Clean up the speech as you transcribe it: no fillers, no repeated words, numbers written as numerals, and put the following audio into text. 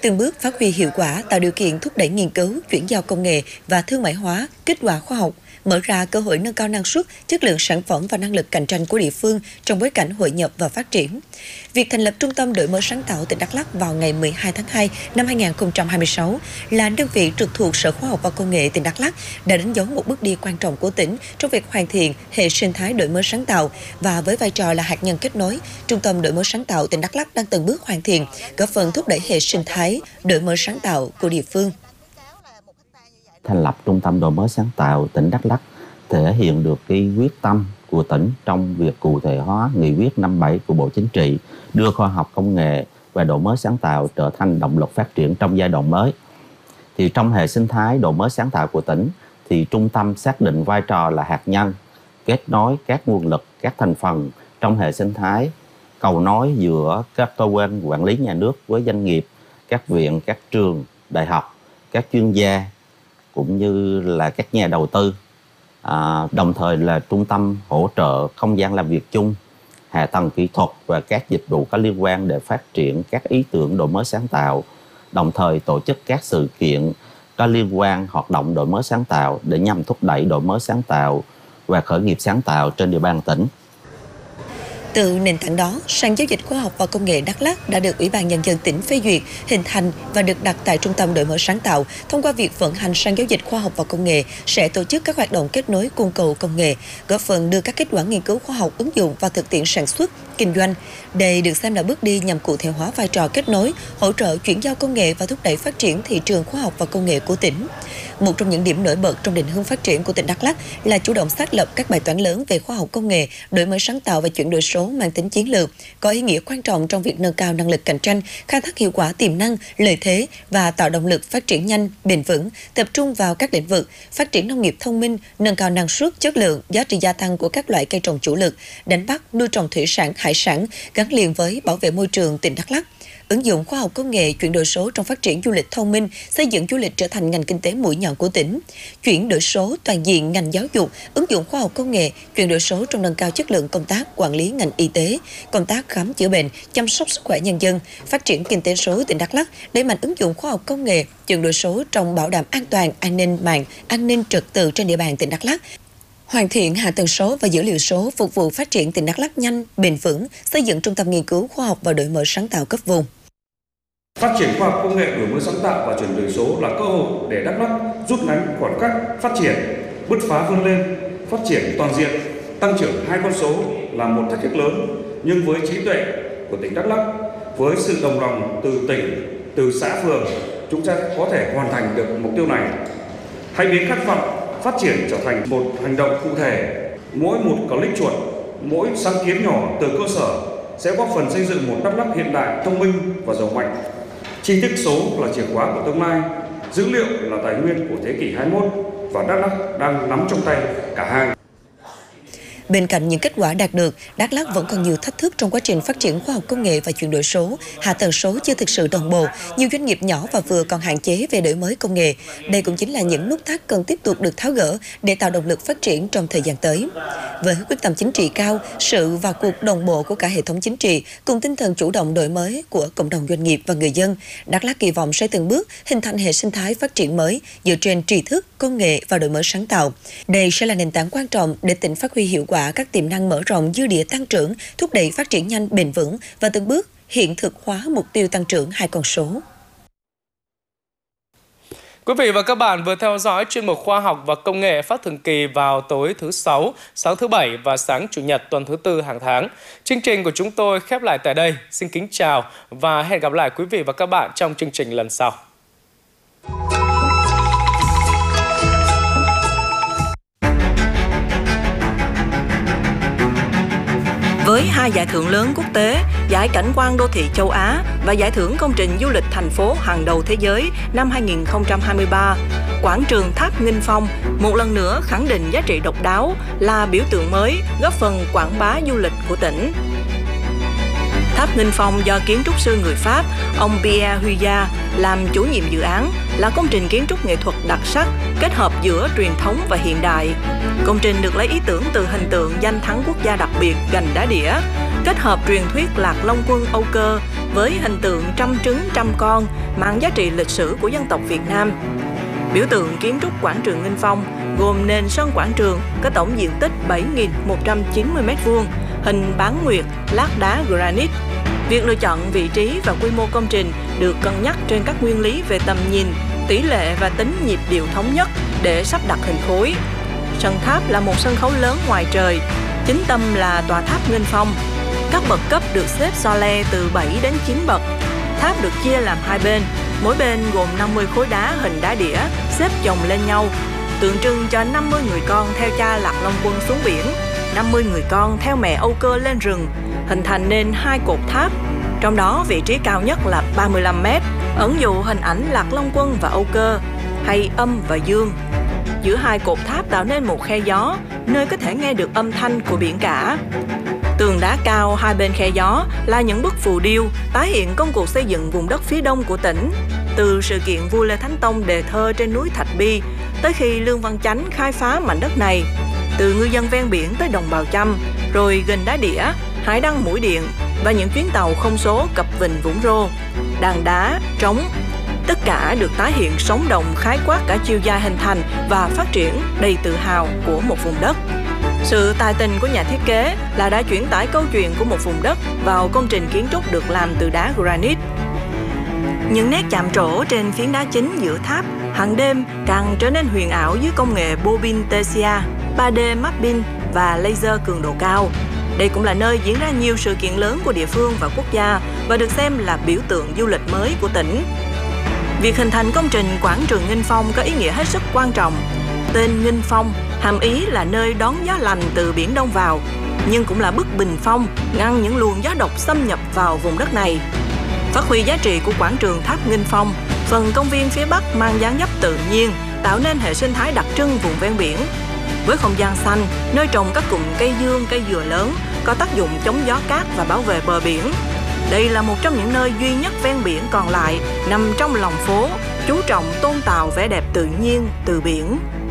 từng bước phát huy hiệu quả, tạo điều kiện thúc đẩy nghiên cứu, chuyển giao công nghệ và thương mại hóa kết quả khoa học, mở ra cơ hội nâng cao năng suất, chất lượng sản phẩm và năng lực cạnh tranh của địa phương trong bối cảnh hội nhập và phát triển. Việc thành lập Trung tâm Đổi mới sáng tạo tỉnh Đắk Lắk vào ngày 12 tháng 2 năm 2026 là đơn vị trực thuộc Sở Khoa học và Công nghệ tỉnh Đắk Lắk đã đánh dấu một bước đi quan trọng của tỉnh trong việc hoàn thiện hệ sinh thái đổi mới sáng tạo, và với vai trò là hạt nhân kết nối, Trung tâm Đổi mới sáng tạo tỉnh Đắk Lắk đang từng bước hoàn thiện, góp phần thúc đẩy hệ sinh thái đổi mới sáng tạo của địa phương. Thành lập Trung tâm Đổi mới sáng tạo tỉnh Đắk Lắk thể hiện được cái quyết tâm của tỉnh trong việc cụ thể hóa nghị quyết 57 của Bộ Chính trị, đưa khoa học công nghệ và đổi mới sáng tạo trở thành động lực phát triển trong giai đoạn mới. Thì trong hệ sinh thái đổi mới sáng tạo của tỉnh, thì trung tâm xác định vai trò là hạt nhân, kết nối các nguồn lực, các thành phần trong hệ sinh thái, cầu nối giữa các cơ quan quản lý nhà nước với doanh nghiệp, các viện, các trường, đại học, các chuyên gia, cũng như là các nhà đầu tư. Đồng thời là trung tâm hỗ trợ không gian làm việc chung, hạ tầng kỹ thuật và các dịch vụ có liên quan để phát triển các ý tưởng đổi mới sáng tạo, đồng thời tổ chức các sự kiện có liên quan hoạt động đổi mới sáng tạo để nhằm thúc đẩy đổi mới sáng tạo và khởi nghiệp sáng tạo trên địa bàn tỉnh. Từ nền tảng đó, sàn giao dịch khoa học và công nghệ Đắk Lắk đã được Ủy ban Nhân dân tỉnh phê duyệt, hình thành và được đặt tại Trung tâm Đổi mới sáng tạo. Thông qua việc vận hành sàn giao dịch khoa học và công nghệ, sẽ tổ chức các hoạt động kết nối cung cầu công nghệ, góp phần đưa các kết quả nghiên cứu khoa học ứng dụng vào thực tiễn sản xuất, kinh doanh. Đây được xem là bước đi nhằm cụ thể hóa vai trò kết nối, hỗ trợ chuyển giao công nghệ và thúc đẩy phát triển thị trường khoa học và công nghệ của tỉnh. Một trong những điểm nổi bật trong định hướng phát triển của tỉnh Đắk Lắk là chủ động xác lập các bài toán lớn về khoa học công nghệ, đổi mới sáng tạo và chuyển đổi số mang tính chiến lược, có ý nghĩa quan trọng trong việc nâng cao năng lực cạnh tranh, khai thác hiệu quả tiềm năng, lợi thế và tạo động lực phát triển nhanh, bền vững, tập trung vào các lĩnh vực phát triển nông nghiệp thông minh, nâng cao năng suất, chất lượng, giá trị gia tăng của các loại cây trồng chủ lực, đánh bắt, nuôi trồng thủy sản, hải sản gắn liền với bảo vệ môi trường tỉnh Đắk Lắk. Ứng dụng khoa học công nghệ, chuyển đổi số trong phát triển du lịch thông minh, xây dựng du lịch trở thành ngành kinh tế mũi nhọn của tỉnh. Chuyển đổi số toàn diện ngành giáo dục, ứng dụng khoa học công nghệ, chuyển đổi số trong nâng cao chất lượng công tác quản lý ngành y tế, công tác khám chữa bệnh, chăm sóc sức khỏe nhân dân, phát triển kinh tế số tỉnh Đắk Lắk, đẩy mạnh ứng dụng khoa học công nghệ, chuyển đổi số trong bảo đảm an toàn, an ninh mạng, an ninh trật tự trên địa bàn tỉnh Đắk Lắk. Hoàn thiện hạ tầng số và dữ liệu số phục vụ phát triển tỉnh Đắk Lắk nhanh, bền vững, xây dựng trung tâm nghiên cứu khoa học và đổi mới sáng tạo cấp vùng. Phát triển khoa học công nghệ, đổi mới sáng tạo và chuyển đổi số là cơ hội để Đắk Lắk rút ngắn khoảng cách phát triển, bứt phá vươn lên, phát triển toàn diện, tăng trưởng hai con số là một thách thức lớn, nhưng với trí tuệ của tỉnh Đắk Lắk, với sự đồng lòng từ tỉnh, từ xã phường, chúng ta có thể hoàn thành được mục tiêu này. Hãy biến khát vọng phát triển trở thành một hành động cụ thể, mỗi một click chuột, mỗi sáng kiến nhỏ từ cơ sở sẽ góp phần xây dựng một Đắk Lắk hiện đại, thông minh và giàu mạnh. Tri thức số là chìa khóa của tương lai, dữ liệu là tài nguyên của thế kỷ 21 và Đắk Lắk đang nắm trong tay cả hai. Bên cạnh những kết quả đạt được, Đắk Lắk vẫn còn nhiều thách thức trong quá trình phát triển khoa học công nghệ và chuyển đổi số. Hạ tầng số chưa thực sự đồng bộ, nhiều doanh nghiệp nhỏ và vừa còn hạn chế về đổi mới công nghệ. Đây cũng chính là những nút thắt cần tiếp tục được tháo gỡ để tạo động lực phát triển trong thời gian tới. Với quyết tâm chính trị cao, sự vào cuộc đồng bộ của cả hệ thống chính trị cùng tinh thần chủ động đổi mới của cộng đồng doanh nghiệp và người dân, Đắk Lắk kỳ vọng sẽ từng bước hình thành hệ sinh thái phát triển mới dựa trên tri thức, công nghệ và đổi mới sáng tạo. Đây sẽ là nền tảng quan trọng để tỉnh phát huy hiệu quả các tiềm năng mở rộng dư địa tăng trưởng, thúc đẩy phát triển nhanh, bền vững và từng bước hiện thực hóa mục tiêu tăng trưởng hai con số. Quý vị và các bạn vừa theo dõi chuyên mục Khoa học và Công nghệ phát thường kỳ vào tối thứ Sáu, sáng thứ Bảy và sáng Chủ nhật tuần thứ Tư hàng tháng. Chương trình của chúng tôi khép lại tại đây. Xin kính chào và hẹn gặp lại quý vị và các bạn trong chương trình lần sau. Với hai giải thưởng lớn quốc tế, Giải Cảnh quan đô thị châu Á và Giải thưởng công trình du lịch thành phố hàng đầu thế giới năm 2023, quảng trường Tháp Nghinh Phong một lần nữa khẳng định giá trị độc đáo là biểu tượng mới góp phần quảng bá du lịch của tỉnh. Tháp Nghinh Phong do kiến trúc sư người Pháp, ông Pierre Huyat làm chủ nhiệm dự án, là công trình kiến trúc nghệ thuật đặc sắc kết hợp giữa truyền thống và hiện đại. Công trình được lấy ý tưởng từ hình tượng danh thắng quốc gia đặc biệt Gành Đá Đĩa, kết hợp truyền thuyết Lạc Long Quân Âu Cơ với hình tượng trăm trứng trăm con mang giá trị lịch sử của dân tộc Việt Nam. Biểu tượng kiến trúc quảng trường Nghinh Phong gồm nền sân quảng trường có tổng diện tích 7.190 m², hình bán nguyệt, lát đá granite. Việc lựa chọn vị trí và quy mô công trình được cân nhắc trên các nguyên lý về tầm nhìn, tỷ lệ và tính nhịp điệu thống nhất để sắp đặt hình khối. Sân tháp là một sân khấu lớn ngoài trời, chính tâm là tòa tháp Nghinh Phong. Các bậc cấp được xếp so le từ 7 đến 9 bậc. Tháp được chia làm hai bên, mỗi bên gồm 50 khối đá hình đá đĩa xếp chồng lên nhau, tượng trưng cho 50 người con theo cha Lạc Long Quân xuống biển, 50 người con theo mẹ Âu Cơ lên rừng, hình thành nên hai cột tháp. Trong đó vị trí cao nhất là 35 m, ẩn dụ hình ảnh Lạc Long Quân và Âu Cơ, hay âm và dương. Giữa hai cột tháp tạo nên một khe gió, nơi có thể nghe được âm thanh của biển cả. Tường đá cao hai bên khe gió là những bức phù điêu tái hiện công cuộc xây dựng vùng đất phía đông của tỉnh, từ sự kiện vua Lê Thánh Tông đề thơ trên núi Thạch Bi tới khi Lương Văn Chánh khai phá mảnh đất này, từ ngư dân ven biển tới đồng bào Chăm, rồi gành đá đĩa, hải đăng mũi điện và những chuyến tàu không số cập vịnh Vũng Rô, đàn đá, trống. Tất cả được tái hiện sống động khái quát cả chiều dài hình thành và phát triển đầy tự hào của một vùng đất. Sự tài tình của nhà thiết kế là đã chuyển tải câu chuyện của một vùng đất vào công trình kiến trúc được làm từ đá granite. Những nét chạm trổ trên phiến đá chính giữa tháp hàng đêm càng trở nên huyền ảo dưới công nghệ Bobin Tessia, 3D mapping và laser cường độ cao. Đây cũng là nơi diễn ra nhiều sự kiện lớn của địa phương và quốc gia và được xem là biểu tượng du lịch mới của tỉnh. Việc hình thành công trình quảng trường Nghinh Phong có ý nghĩa hết sức quan trọng. Tên Nghinh Phong hàm ý là nơi đón gió lành từ biển Đông vào, nhưng cũng là bức bình phong ngăn những luồng gió độc xâm nhập vào vùng đất này. Phát huy giá trị của quảng trường tháp Nghinh Phong, phần công viên phía Bắc mang dáng dấp tự nhiên, tạo nên hệ sinh thái đặc trưng vùng ven biển. Với không gian xanh, nơi trồng các cụm cây dương, cây dừa lớn có tác dụng chống gió cát và bảo vệ bờ biển. Đây là một trong những nơi duy nhất ven biển còn lại nằm trong lòng phố, chú trọng tôn tạo vẻ đẹp tự nhiên từ biển.